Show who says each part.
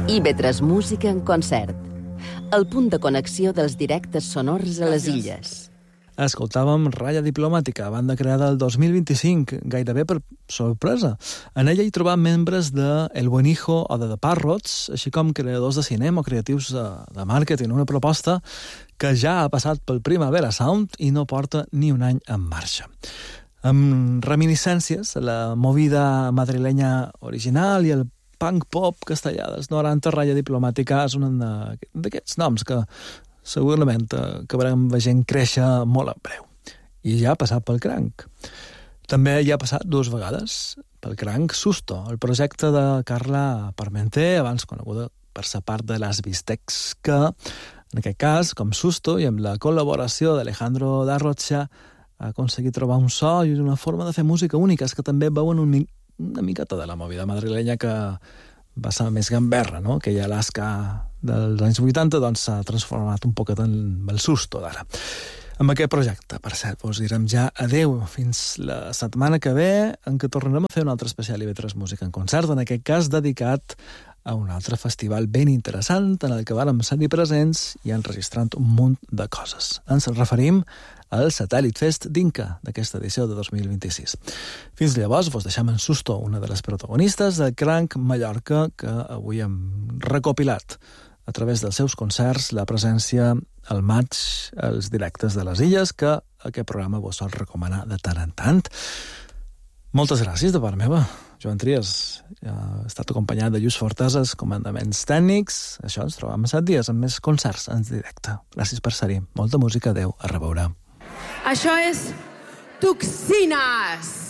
Speaker 1: IB3 Música en concert. El punt de connexió dels directes sonors a les illes.
Speaker 2: Escoltàvem Ratlla Diplomàtica, banda creada el 2025, gairebé per sorpresa. En ella hi trobam membres de El Buen Hijo o de The Parrots, així com creadors de cinema o creatius de màrqueting, una proposta que ja ha passat pel Primavera Sound i no porta ni un any en marxa. Amb reminiscències, la movida madrilenya original i el punk pop castellà dels 90, Ratlla Diplomàtica és un d'aquests noms que segurament acabarem veient créixer molt en breu. I ja ha passat pel Cranc. També hi ha passat dues vegades pel Cranc Susto, el projecte de Carla Parmenter, abans coneguda per sa part de Las Bistecs, que, en aquest cas, com Susto, i amb la col·laboració d'Alejandro Darrocha, ha aconseguit trobar un so i una forma de fer música úniques que també veuen una miqueta de la movida madrilenya que va ser més gamberra, no? Aquella Alaska dels anys 80 doncs s'ha transformat un poquet en el Susto d'ara. Amb aquest projecte, per cert, us direm ja adeu fins la setmana que ve, en què tornarem a fer un altre especial IB3 Música en concert, en aquest cas dedicat a un altre festival ben interessant en el que vàrem ser-hi presents i enregistrant un munt de coses. Ens referim al Satèl·lit Fest d'Inca d'aquesta edició de 2026. Fins llavors vos deixem en Susto, una de les protagonistes del Cranc Mallorca, que avui hem recopilat a través dels seus concerts la presència al maig als directes de les illes, que aquest programa vos sol recomanar de tant en tant. Moltes gràcies de part meva, Joan Trias. Ja he estat acompanyat de Lluís Fortesa, els comandaments tècnics. Això, ens trobam en 7 dies amb més concerts en directe. Gràcies per ser-hi. Molta música, adeu, a reveure.
Speaker 3: Això és Toxines!